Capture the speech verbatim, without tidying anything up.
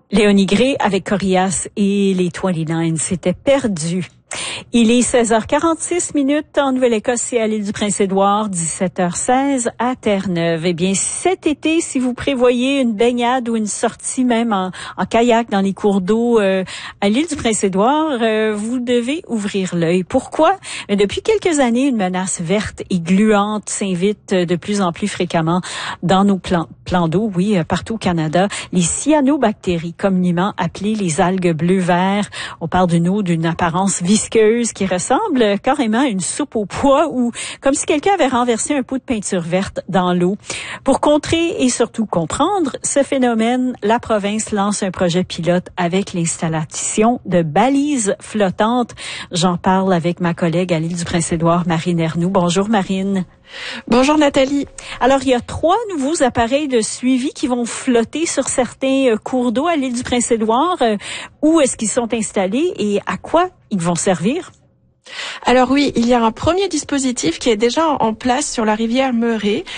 Léonie Gray avec Corias et les vingt-neuf, c'était perdu. Il est seize heures quarante-six minutes en Nouvelle-Écosse et à l'île du Prince-Édouard, dix-sept heures seize à Terre-Neuve. Eh bien, cet été, si vous prévoyez une baignade ou une sortie même en, en kayak dans les cours d'eau euh, à l'île du Prince-Édouard, euh, vous devez ouvrir l'œil. Pourquoi? Depuis quelques années, une menace verte et gluante s'invite de plus en plus fréquemment dans nos plans, plans d'eau, oui, partout au Canada. Les cyanobactéries, communément appelées les algues bleu-vert. On parle d'une eau d'une apparence visqueuse qui ressemble carrément à une soupe au pois ou comme si quelqu'un avait renversé un pot de peinture verte dans l'eau. Pour contrer et surtout comprendre ce phénomène, la province lance un projet pilote avec l'installation de balises flottantes. J'en parle avec ma collègue à l'île du Prince-Édouard, Marine Ernoult. Bonjour Marine. Bonjour Nathalie. Alors, il y a trois nouveaux appareils de suivi qui vont flotter sur certains cours d'eau à l'île du Prince-Édouard. Où est-ce qu'ils sont installés et à quoi ils vont servir? Alors oui, il y a un premier dispositif qui est déjà en place sur la rivière Murray.